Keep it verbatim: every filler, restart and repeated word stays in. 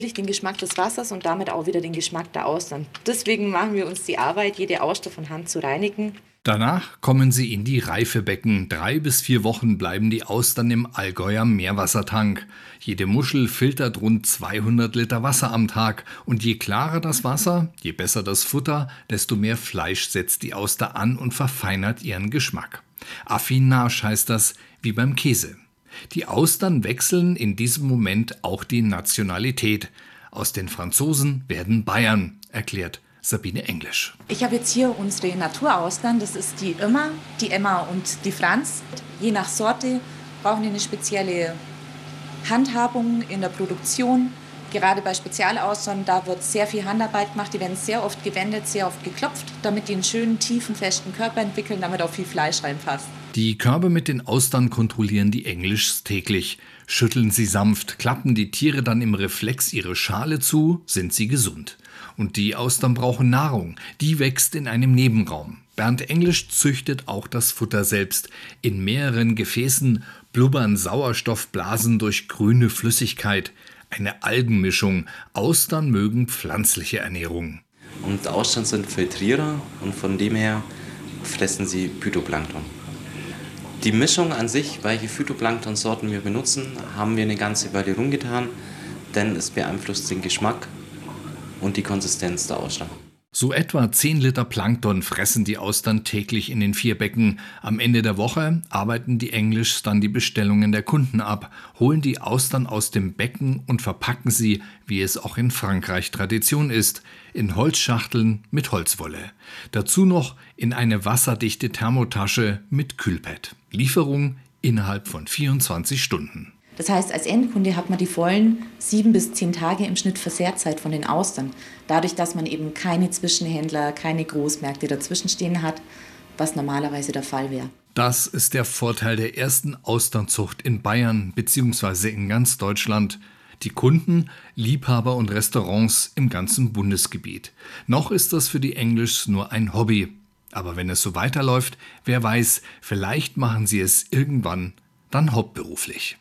den Geschmack des Wassers und damit auch wieder den Geschmack der Austern. Deswegen machen wir uns die Arbeit, jede Auster von Hand zu reinigen. Danach kommen sie in die Reifebecken. Drei bis vier Wochen bleiben die Austern im Allgäuer Meerwassertank. Jede Muschel filtert rund zweihundert Liter Wasser am Tag. Und je klarer das Wasser, je besser das Futter, desto mehr Fleisch setzt die Auster an und verfeinert ihren Geschmack. Affinage heißt das, wie beim Käse. Die Austern wechseln in diesem Moment auch die Nationalität. Aus den Franzosen werden Bayern, erklärt Sabine Englisch. Ich habe jetzt hier unsere Naturaustern, das ist die Immer, die Emma und die Franz. Je nach Sorte brauchen die eine spezielle Handhabung in der Produktion. Gerade bei Spezialaustern, da wird sehr viel Handarbeit gemacht, die werden sehr oft gewendet, sehr oft geklopft, damit die einen schönen, tiefen, festen Körper entwickeln, damit auch viel Fleisch reinpasst. Die Körbe mit den Austern kontrollieren die Englischs täglich. Schütteln sie sanft, klappen die Tiere dann im Reflex ihre Schale zu, sind sie gesund. Und die Austern brauchen Nahrung, die wächst in einem Nebenraum. Bernd Englisch züchtet auch das Futter selbst. In mehreren Gefäßen blubbern Sauerstoffblasen durch grüne Flüssigkeit. Eine Algenmischung. Austern mögen pflanzliche Ernährung. Und Austern sind Filtrierer und von dem her fressen sie Phytoplankton. Die Mischung an sich, welche Phytoplanktonsorten wir benutzen, haben wir eine ganze Weile rumgetan, denn es beeinflusst den Geschmack und die Konsistenz der Austern. So etwa zehn Liter Plankton fressen die Austern täglich in den vier Becken. Am Ende der Woche arbeiten die Englischs dann die Bestellungen der Kunden ab, holen die Austern aus dem Becken und verpacken sie, wie es auch in Frankreich Tradition ist, in Holzschachteln mit Holzwolle. Dazu noch in eine wasserdichte Thermotasche mit Kühlpad. Lieferung innerhalb von vierundzwanzig Stunden. Das heißt, als Endkunde hat man die vollen sieben bis zehn Tage im Schnitt Versehrzeit von den Austern. Dadurch, dass man eben keine Zwischenhändler, keine Großmärkte dazwischen stehen hat, was normalerweise der Fall wäre. Das ist der Vorteil der ersten Austernzucht in Bayern bzw. in ganz Deutschland. Die Kunden, Liebhaber und Restaurants im ganzen Bundesgebiet. Noch ist das für die Englischs nur ein Hobby. Aber wenn es so weiterläuft, wer weiß, vielleicht machen sie es irgendwann dann hauptberuflich.